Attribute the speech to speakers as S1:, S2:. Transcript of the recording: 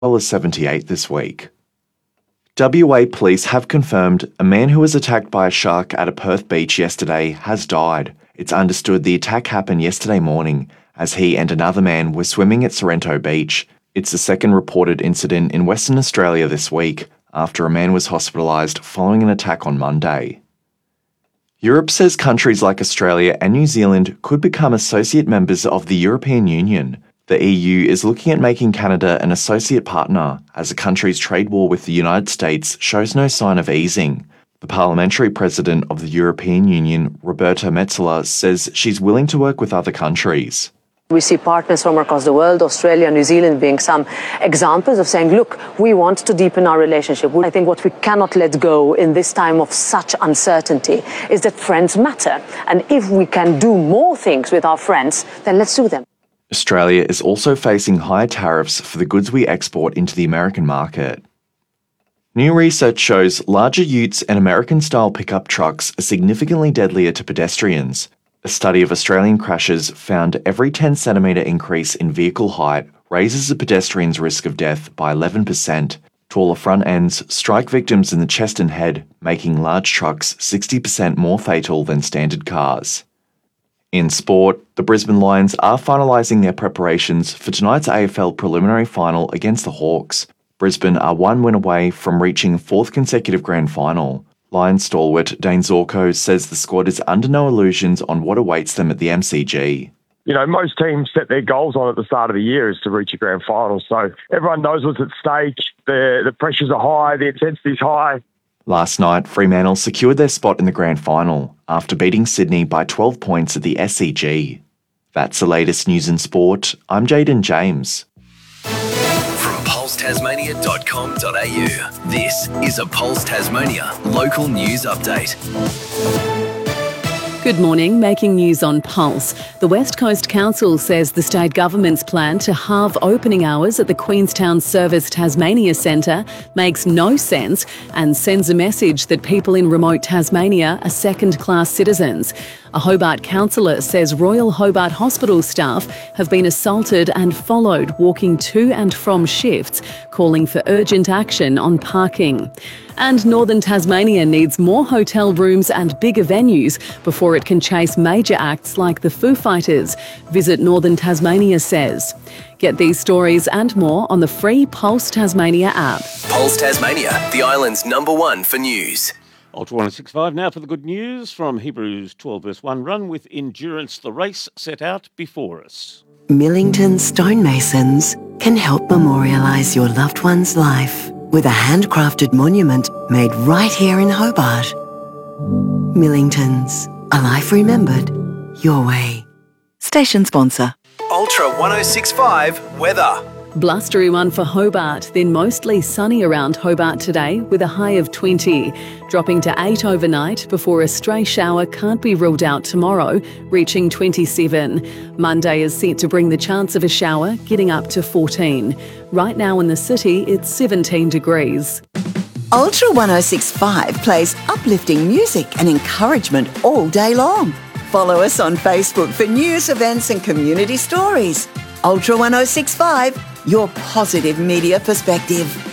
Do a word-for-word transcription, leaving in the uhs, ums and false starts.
S1: well as seventy-eight this week. W A police have confirmed a man who was attacked by a shark at a Perth beach yesterday has died. It's understood the attack happened yesterday morning as he and another man were swimming at Sorrento Beach. It's the second reported incident in Western Australia this week after a man was hospitalised following an attack on Monday. Europe says countries like Australia and New Zealand could become associate members of the European Union. The E U is looking at making Canada an associate partner as the country's trade war with the United States shows no sign of easing. The parliamentary president of the European Union, Roberta Metsola, says she's willing to work with other countries.
S2: We see partners from across the world, Australia, New Zealand being some examples of saying, look, we want to deepen our relationship. I think what we cannot let go in this time of such uncertainty is that friends matter. And if we can do more things with our friends, then let's do them.
S1: Australia is also facing higher tariffs for the goods we export into the American market. New research shows larger utes and American-style pickup trucks are significantly deadlier to pedestrians. A study of Australian crashes found every ten centimetre increase in vehicle height raises a pedestrian's risk of death by eleven percent. Taller front ends strike victims in the chest and head, making large trucks sixty percent more fatal than standard cars. In sport, the Brisbane Lions are finalising their preparations for tonight's A F L preliminary final against the Hawks. Brisbane are one win away from reaching a fourth consecutive grand final. Lions stalwart Dane Zorko says the squad is under no illusions on what awaits them at the M C G.
S3: You know, most teams set their goals on at the start of the year is to reach a grand final, so everyone knows what's at stake. The, the pressures are high, the intensity's high.
S1: Last night, Fremantle secured their spot in the grand final after beating Sydney by twelve points at the S C G. That's the latest news in sport. I'm Jaden James.
S4: From pulse tasmania dot com dot a u, this is a Pulse Tasmania local news update.
S5: Good morning. Making news on Pulse. The West Coast Council says the state government's plan to halve opening hours at the Queenstown Service Tasmania Centre makes no sense and sends a message that people in remote Tasmania are second-class citizens. A Hobart councillor says Royal Hobart Hospital staff have been assaulted and followed walking to and from shifts, calling for urgent action on parking. And Northern Tasmania needs more hotel rooms and bigger venues before it can chase major acts like the Foo Fighters. Visit Northern Tasmania says. Get these stories and more on the free Pulse Tasmania app.
S4: Pulse Tasmania, the island's number one for news.
S6: Ultra one oh six point five now for the good news from Hebrews twelve verse one. Run with endurance the race set out before us.
S7: Millington Stonemasons can help memorialise your loved one's life with a handcrafted monument made right here in Hobart. Millingtons, a life remembered your way. Station sponsor.
S4: Ultra one oh six point five weather.
S5: Blustery one for Hobart, then mostly sunny around Hobart today with a high of twenty. Dropping to eight overnight before a stray shower can't be ruled out tomorrow, reaching twenty-seven. Monday is set to bring the chance of a shower, getting up to fourteen. Right now in the city, it's seventeen degrees.
S7: Ultra one oh six point five plays uplifting music and encouragement all day long. Follow us on Facebook for news, events and community stories. Ultra one oh six point five, your positive media perspective.